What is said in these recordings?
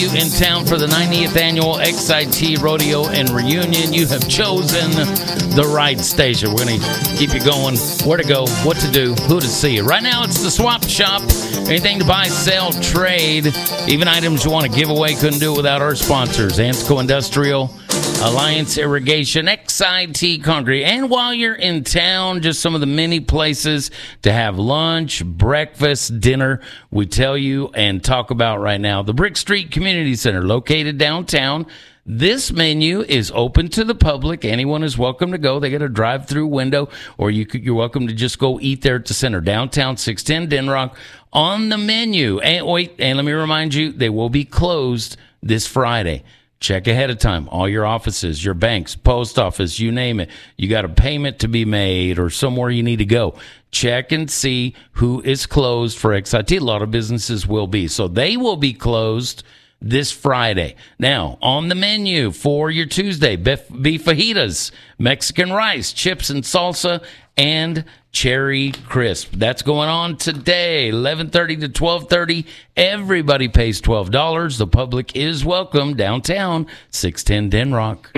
In town for the 90th annual XIT Rodeo and Reunion. You have chosen the right station. We're going to keep you going. Where to go, what to do, who to see. Right now, it's the Swap Shop. Anything to buy, sell, trade. Even items you want to give away. Couldn't do it without our sponsors. Ansco Industrial, Alliance Irrigation, XIT Concrete. And while you're in town, just some of the many places to have lunch, breakfast, dinner, we tell you and talk about right now. The Brick Street Community Center, located downtown. This menu is open to the public. Anyone is welcome to go. They get a drive-through window, or you're welcome to just go eat there at the center, downtown, 610 Denrock. On the menu, and let me remind you, they will be closed this Friday. Check ahead of time. All your offices, your banks, post office, you name it. You got a payment to be made or somewhere you need to go. Check and see who is closed for XIT. A lot of businesses will be. So they will be closed this Friday. Now, on the menu for your Tuesday, beef fajitas, Mexican rice, chips and salsa, and cherry crisp. That's going on today, 11:30 to 12:30. Everybody pays $12. The public is welcome downtown, 610 Denrock.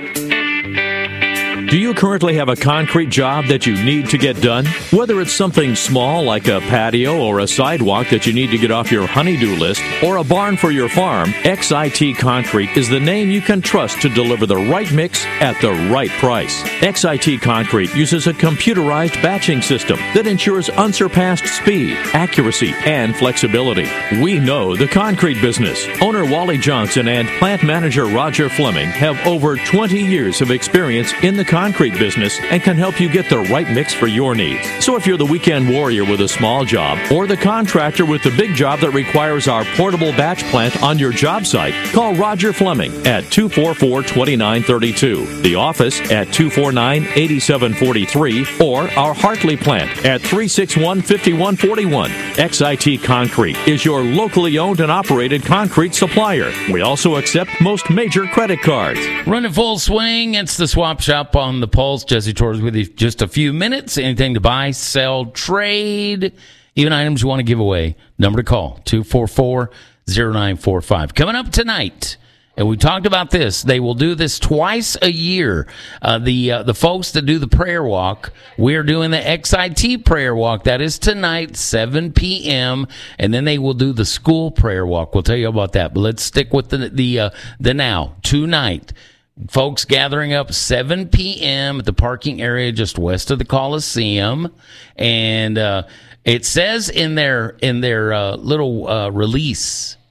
Do you currently have a concrete job that you need to get done? Whether it's something small like a patio or a sidewalk that you need to get off your honey-do list, or a barn for your farm, XIT Concrete is the name you can trust to deliver the right mix at the right price. XIT Concrete uses a computerized batching system that ensures unsurpassed speed, accuracy, and flexibility. We know the concrete business. Owner Wally Johnson and plant manager Roger Fleming have over 20 years of experience in the concrete business and can help you get the right mix for your needs. So if you're the weekend warrior with a small job or the contractor with the big job that requires our portable batch plant on your job site, call Roger Fleming at 244-2932, the office at 249-8743, or our Hartley plant at 361-5141. XIT Concrete is your locally owned and operated concrete supplier. We also accept most major credit cards. Running full swing, it's the Swap Shop on the Pulse. Jesse Torres with you just a few minutes. Anything to buy, sell, trade, even items you want to give away. Number to call, 244-0945. Coming up tonight, and we talked about this, they will do this twice a year. The folks that do the prayer walk, we're doing the XIT prayer walk. That is tonight, 7 p.m., and then they will do the school prayer walk. We'll tell you about that, but let's stick with the now, tonight. Folks gathering up 7 p.m. at the parking area just west of the Coliseum, and it says in their little release